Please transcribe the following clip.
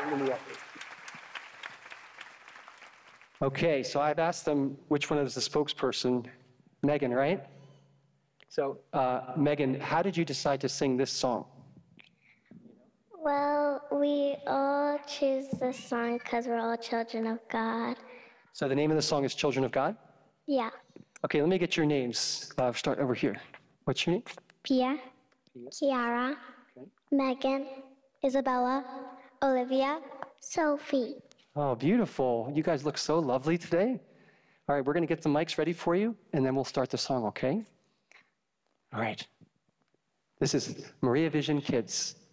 Okay, so I've asked them which one is the spokesperson. Megan, right? So, Megan, how did you decide to sing this song? Well, we all choose this song because we're all children of God. So the name of the song is Children of God? Yeah. Okay, let me get your names. Start over here. What's your name? Pia, Kiara, Megan, Isabella, Olivia, Sophie. Oh, beautiful. You guys look so lovely today. All right, we're going to get the mics ready for you, and then we'll start the song, okay? All right. This is Maria Vision Kids.